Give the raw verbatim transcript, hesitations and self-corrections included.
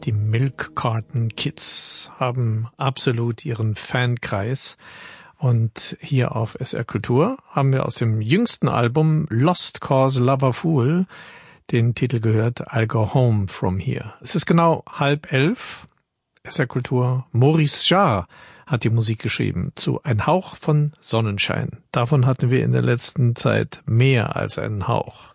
Die Milk Carton Kids haben absolut ihren Fankreis. Und hier auf S R Kultur haben wir aus dem jüngsten Album Lost Cause Lover Fool den Titel gehört, I'll Go Home From Here. Es ist genau halb elf. S R Kultur. Maurice Jarre hat die Musik geschrieben zu Ein Hauch von Sonnenschein. Davon hatten wir in der letzten Zeit mehr als einen Hauch.